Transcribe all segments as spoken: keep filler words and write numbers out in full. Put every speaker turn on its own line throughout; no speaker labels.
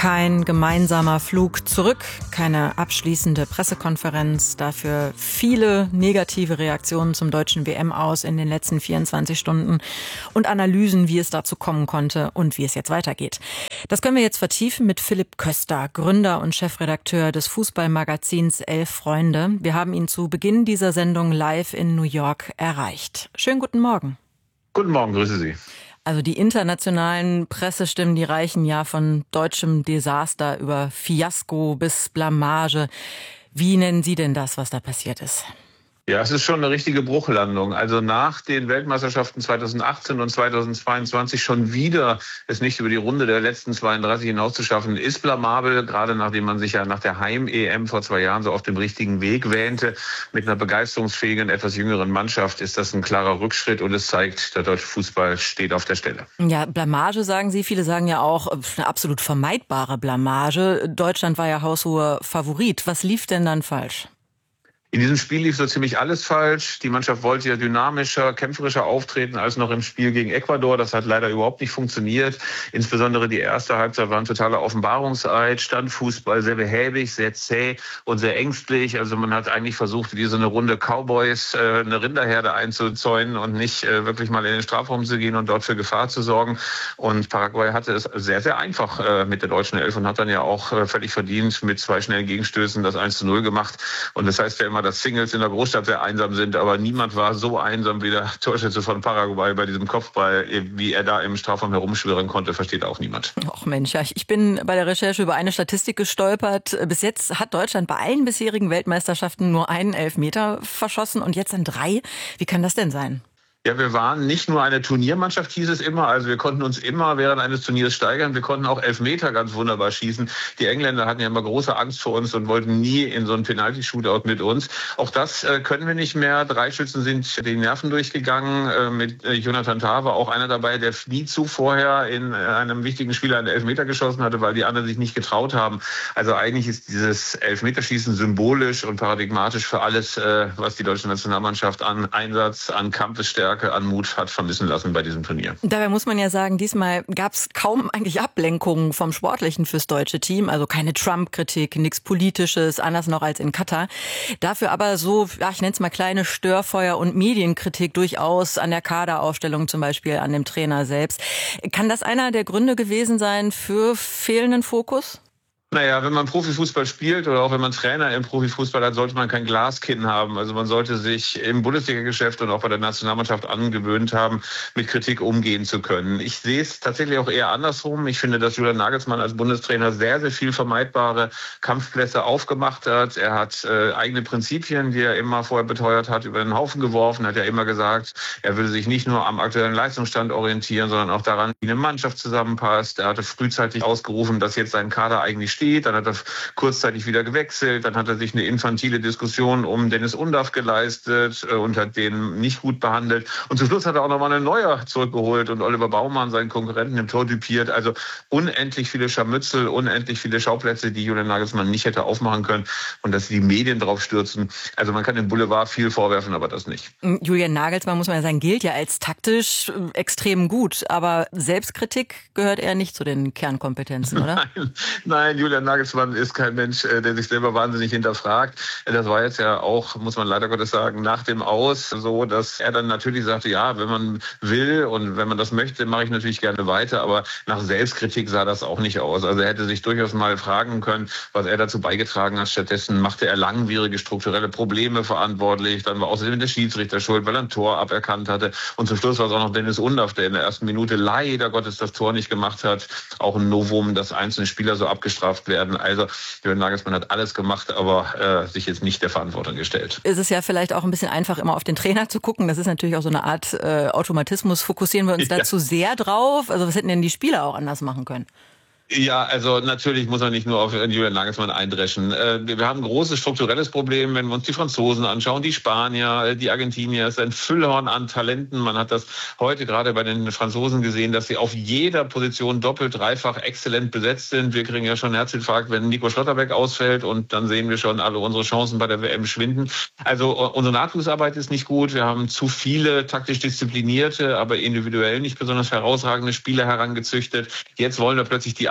Kein gemeinsamer Flug zurück, keine abschließende Pressekonferenz, dafür viele negative Reaktionen zum deutschen W M-Aus in den letzten vierundzwanzig Stunden und Analysen, wie es dazu kommen konnte und wie es jetzt weitergeht. Das können wir jetzt vertiefen mit Philipp Köster, Gründer und Chefredakteur des Fußballmagazins Elf Freunde. Wir haben ihn zu Beginn dieser Sendung live in New York erreicht. Schönen guten Morgen.
Guten Morgen, grüße Sie.
Also die internationalen Pressestimmen, die reichen ja von deutschem Desaster über Fiasko bis Blamage. Wie nennen Sie denn das, was da passiert ist?
Ja, es ist schon eine richtige Bruchlandung. Also nach den Weltmeisterschaften zweitausendachtzehn und zweitausendzweiundzwanzig schon wieder es nicht über die Runde der letzten zweiunddreißig hinaus zu schaffen, ist blamabel, gerade nachdem man sich ja nach der Heim-E M vor zwei Jahren so auf dem richtigen Weg wähnte. Mit einer begeisterungsfähigen, etwas jüngeren Mannschaft ist das ein klarer Rückschritt und es zeigt, der deutsche Fußball steht auf der Stelle.
Ja, Blamage sagen Sie. Viele sagen ja auch, eine absolut vermeidbare Blamage. Deutschland war ja haushoher Favorit. Was lief denn dann falsch?
In diesem Spiel lief so ziemlich alles falsch. Die Mannschaft wollte ja dynamischer, kämpferischer auftreten als noch im Spiel gegen Ecuador. Das hat leider überhaupt nicht funktioniert. Insbesondere die erste Halbzeit war ein totaler Offenbarungseid. Standfußball, sehr behäbig, sehr zäh und sehr ängstlich. Also man hat eigentlich versucht, wie so eine Runde Cowboys äh, eine Rinderherde einzuzäunen und nicht äh, wirklich mal in den Strafraum zu gehen und dort für Gefahr zu sorgen. Und Paraguay hatte es sehr, sehr einfach äh, mit der deutschen Elf und hat dann ja auch äh, völlig verdient mit zwei schnellen Gegenstößen das eins zu null gemacht. Und das heißt ja immer, dass Singles in der Großstadt sehr einsam sind, aber niemand war so einsam wie der Torschütze von Paraguay bei diesem Kopfball, wie er da im Strafraum herumschwirren konnte, versteht auch niemand.
Ach Mensch, ja, ich bin bei der Recherche über eine Statistik gestolpert. Bis jetzt hat Deutschland bei allen bisherigen Weltmeisterschaften nur einen Elfmeter verschossen und jetzt dann drei. Wie kann das denn sein?
Ja, wir waren nicht nur eine Turniermannschaft, hieß es immer. Also wir konnten uns immer während eines Turniers steigern. Wir konnten auch Elfmeter ganz wunderbar schießen. Die Engländer hatten ja immer große Angst vor uns und wollten nie in so einen Penalty-Shootout mit uns. Auch das äh, können wir nicht mehr. Drei Schützen sind die Nerven durchgegangen. Äh, mit äh, Jonathan Tah war auch einer dabei, der nie zuvorher in äh, einem wichtigen Spiel einen Elfmeter geschossen hatte, weil die anderen sich nicht getraut haben. Also eigentlich ist dieses Elfmeterschießen symbolisch und paradigmatisch für alles, äh, was die deutsche Nationalmannschaft an Einsatz, an Kampfesstärke, an Mut hat vermissen lassen bei diesem Turnier.
Dabei muss man ja sagen, diesmal gab es kaum eigentlich Ablenkungen vom Sportlichen fürs deutsche Team. Also keine Trump-Kritik, nichts Politisches, anders noch als in Katar. Dafür aber so, ja, ich nenne es mal kleine Störfeuer und Medienkritik durchaus an der Kaderaufstellung, zum Beispiel an dem Trainer selbst. Kann das einer der Gründe gewesen sein für fehlenden Fokus?
Naja, wenn man Profifußball spielt oder auch wenn man Trainer im Profifußball hat, sollte man kein Glaskinn haben. Also man sollte sich im Bundesliga-Geschäft und auch bei der Nationalmannschaft angewöhnt haben, mit Kritik umgehen zu können. Ich sehe es tatsächlich auch eher andersrum. Ich finde, dass Julian Nagelsmann als Bundestrainer sehr, sehr viel vermeidbare Kampfplätze aufgemacht hat. Er hat äh, eigene Prinzipien, die er immer vorher beteuert hat, über den Haufen geworfen. Er hat ja immer gesagt, er würde sich nicht nur am aktuellen Leistungsstand orientieren, sondern auch daran, wie eine Mannschaft zusammenpasst. Er hatte frühzeitig ausgerufen, dass jetzt sein Kader eigentlich steht. Dann hat er kurzzeitig wieder gewechselt. Dann hat er sich eine infantile Diskussion um Dennis Undaff geleistet und hat den nicht gut behandelt. Und zum Schluss hat er auch nochmal einen Neuer zurückgeholt und Oliver Baumann, seinen Konkurrenten, im Tor typiert. Also unendlich viele Scharmützel, unendlich viele Schauplätze, die Julian Nagelsmann nicht hätte aufmachen können und dass die Medien drauf stürzen. Also man kann dem Boulevard viel vorwerfen, aber das nicht.
Julian Nagelsmann, muss man ja sagen, gilt ja als taktisch extrem gut. Aber Selbstkritik gehört eher nicht zu den Kernkompetenzen, oder?
Nein, nein, Julian Nagelsmann ist kein Mensch, der sich selber wahnsinnig hinterfragt. Das war jetzt ja auch, muss man leider Gottes sagen, nach dem Aus so, dass er dann natürlich sagte, ja, wenn man will und wenn man das möchte, mache ich natürlich gerne weiter. Aber nach Selbstkritik sah das auch nicht aus. Also er hätte sich durchaus mal fragen können, was er dazu beigetragen hat. Stattdessen machte er langwierige strukturelle Probleme verantwortlich. Dann war außerdem der Schiedsrichter schuld, weil er ein Tor aberkannt hatte. Und zum Schluss war es auch noch Dennis Undaff, der in der ersten Minute leider Gottes das Tor nicht gemacht hat. Auch ein Novum, dass einzelne Spieler so abgestraft werden. Also Julian Nagelsmann hat alles gemacht, aber äh, sich jetzt nicht der Verantwortung gestellt.
Ist es ja vielleicht auch ein bisschen einfach, immer auf den Trainer zu gucken. Das ist natürlich auch so eine Art äh, Automatismus. Fokussieren wir uns ja. da zu sehr drauf? Also was hätten denn die Spieler auch anders machen können?
Ja, also natürlich muss man nicht nur auf Julian Nagelsmann eindreschen. Wir haben ein großes strukturelles Problem, wenn wir uns die Franzosen anschauen, die Spanier, die Argentinier. Es ist ein Füllhorn an Talenten. Man hat das heute gerade bei den Franzosen gesehen, dass sie auf jeder Position doppelt, dreifach exzellent besetzt sind. Wir kriegen ja schon Herzinfarkt, wenn Nico Schlotterbeck ausfällt und dann sehen wir schon alle unsere Chancen bei der W M schwinden. Also unsere Nachwuchsarbeit ist nicht gut. Wir haben zu viele taktisch disziplinierte, aber individuell nicht besonders herausragende Spieler herangezüchtet. Jetzt wollen wir plötzlich die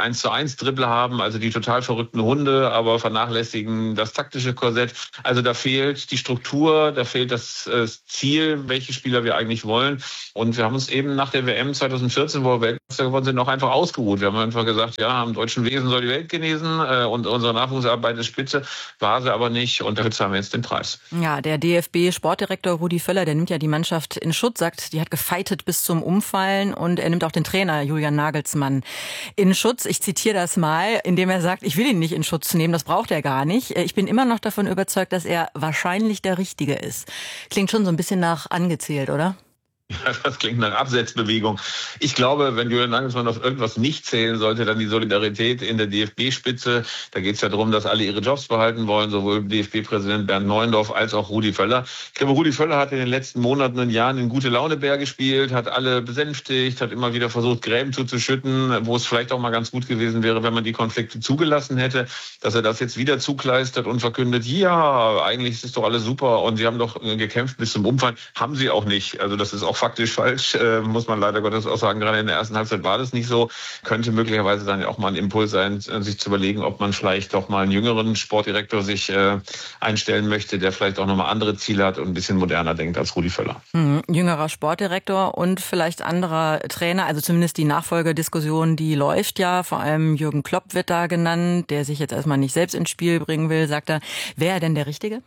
eins zu eins Dribbler haben, also die total verrückten Hunde, aber vernachlässigen das taktische Korsett. Also da fehlt die Struktur, da fehlt das, das Ziel, welche Spieler wir eigentlich wollen. Und wir haben uns eben nach der W M zwanzig vierzehn, wo wir Weltmeister geworden sind, noch einfach ausgeruht. Wir haben einfach gesagt, ja, am deutschen Wesen soll die Welt genesen und unsere Nachwuchsarbeit ist spitze, war sie aber nicht und dafür zahlen wir jetzt den Preis.
Ja, der D F B-Sportdirektor Rudi Völler, der nimmt ja die Mannschaft in Schutz, sagt, die hat gefeitet bis zum Umfallen und er nimmt auch den Trainer Julian Nagelsmann in Schutz. Ich zitiere das mal, indem er sagt, ich will ihn nicht in Schutz nehmen, das braucht er gar nicht. Ich bin immer noch davon überzeugt, dass er wahrscheinlich der Richtige ist. Klingt schon so ein bisschen nach angezählt, oder?
Ja, das klingt nach Absetzbewegung. Ich glaube, wenn Julian Nagelsmann auf irgendwas nicht zählen sollte, dann die Solidarität in der D F B-Spitze. Da geht es ja darum, dass alle ihre Jobs behalten wollen, sowohl D F B-Präsident Bernd Neuendorf als auch Rudi Völler. Ich glaube, Rudi Völler hat in den letzten Monaten und Jahren in Gute-Laune-Bär gespielt, hat alle besänftigt, hat immer wieder versucht, Gräben zuzuschütten, wo es vielleicht auch mal ganz gut gewesen wäre, wenn man die Konflikte zugelassen hätte, dass er das jetzt wieder zukleistert und verkündet, ja, eigentlich ist es doch alles super und sie haben doch gekämpft bis zum Umfallen. Haben sie auch nicht. Also das ist auch faktisch falsch, äh, muss man leider Gottes auch sagen. Gerade in der ersten Halbzeit war das nicht so. Könnte möglicherweise dann auch mal ein Impuls sein, sich zu überlegen, ob man vielleicht doch mal einen jüngeren Sportdirektor sich äh, einstellen möchte, der vielleicht auch nochmal andere Ziele hat und ein bisschen moderner denkt als Rudi Völler.
Mhm. Jüngerer Sportdirektor und vielleicht anderer Trainer, also zumindest die Nachfolgediskussion, die läuft ja. Vor allem Jürgen Klopp wird da genannt, der sich jetzt erstmal nicht selbst ins Spiel bringen will, sagt er. Wäre er denn der Richtige?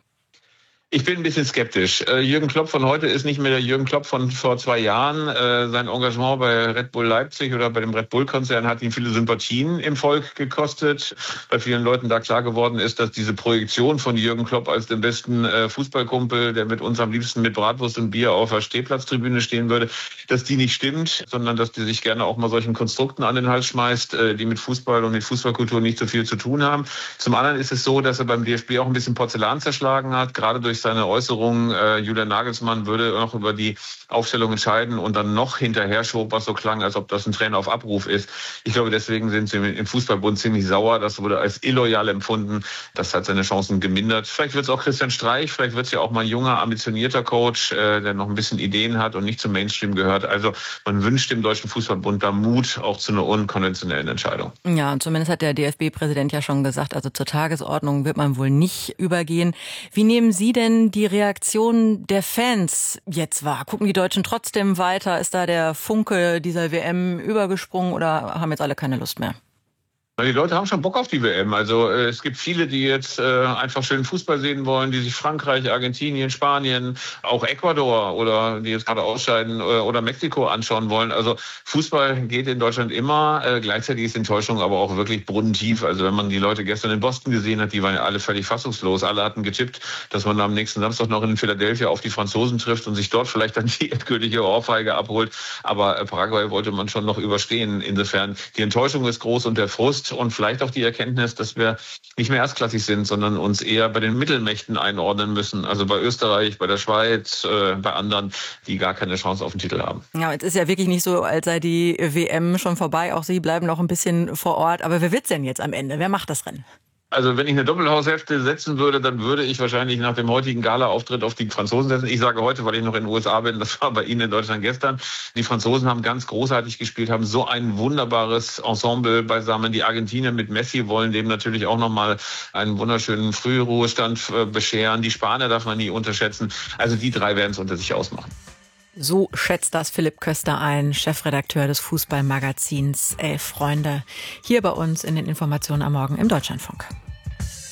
Ich bin ein bisschen skeptisch. Äh, Jürgen Klopp von heute ist nicht mehr der Jürgen Klopp von vor zwei Jahren. Äh, sein Engagement bei Red Bull Leipzig oder bei dem Red Bull-Konzern hat ihm viele Sympathien im Volk gekostet. Bei vielen Leuten da klar geworden ist, dass diese Projektion von Jürgen Klopp als dem besten äh, Fußballkumpel, der mit uns am liebsten mit Bratwurst und Bier auf der Stehplatztribüne stehen würde, dass die nicht stimmt, sondern dass die sich gerne auch mal solchen Konstrukten an den Hals schmeißt, äh, die mit Fußball und mit Fußballkultur nicht so viel zu tun haben. Zum anderen ist es so, dass er beim D F B auch ein bisschen Porzellan zerschlagen hat, gerade durch seine Äußerung, äh, Julian Nagelsmann würde noch über die Aufstellung entscheiden und dann noch hinterher schob, was so klang, als ob das ein Trainer auf Abruf ist. Ich glaube, deswegen sind sie im Fußballbund ziemlich sauer. Das wurde als illoyal empfunden. Das hat seine Chancen gemindert. Vielleicht wird es auch Christian Streich, vielleicht wird es ja auch mal ein junger, ambitionierter Coach, äh, der noch ein bisschen Ideen hat und nicht zum Mainstream gehört. Also man wünscht dem Deutschen Fußballbund da Mut auch zu einer unkonventionellen Entscheidung.
Ja, und zumindest hat der D F B-Präsident ja schon gesagt, also zur Tagesordnung wird man wohl nicht übergehen. Wie nehmen Sie denn die Reaktion der Fans jetzt wahr? Gucken die Deutschen trotzdem weiter? Ist da der Funke dieser W M übergesprungen oder haben jetzt alle keine Lust mehr?
Die Leute haben schon Bock auf die W M. Also äh, es gibt viele, die jetzt äh, einfach schön Fußball sehen wollen, die sich Frankreich, Argentinien, Spanien, auch Ecuador oder die jetzt gerade ausscheiden äh, oder Mexiko anschauen wollen. Also Fußball geht in Deutschland immer. Äh, gleichzeitig ist Enttäuschung aber auch wirklich brunnentief. Also wenn man die Leute gestern in Boston gesehen hat, die waren ja alle völlig fassungslos. Alle hatten getippt, dass man am nächsten Samstag noch in Philadelphia auf die Franzosen trifft und sich dort vielleicht dann die endgültige Ohrfeige abholt. Aber äh, Paraguay wollte man schon noch überstehen. Insofern die Enttäuschung ist groß und der Frust. Und vielleicht auch die Erkenntnis, dass wir nicht mehr erstklassig sind, sondern uns eher bei den Mittelmächten einordnen müssen. Also bei Österreich, bei der Schweiz, äh, bei anderen, die gar keine Chance auf den Titel haben.
Ja, es ist ja wirklich nicht so, als sei die W M schon vorbei. Auch Sie bleiben noch ein bisschen vor Ort. Aber wer wird's denn jetzt am Ende? Wer macht das Rennen?
Also wenn ich eine Doppelhaushälfte setzen würde, dann würde ich wahrscheinlich nach dem heutigen Gala-Auftritt auf die Franzosen setzen. Ich sage heute, weil ich noch in den U S A bin, das war bei Ihnen in Deutschland gestern. Die Franzosen haben ganz großartig gespielt, haben so ein wunderbares Ensemble beisammen. Die Argentinier mit Messi wollen dem natürlich auch nochmal einen wunderschönen Frühruhestand bescheren. Die Spanier darf man nie unterschätzen. Also die drei werden es unter sich ausmachen.
So schätzt das Philipp Köster ein, Chefredakteur des Fußballmagazins Elf Freunde, hier bei uns in den Informationen am Morgen im Deutschlandfunk.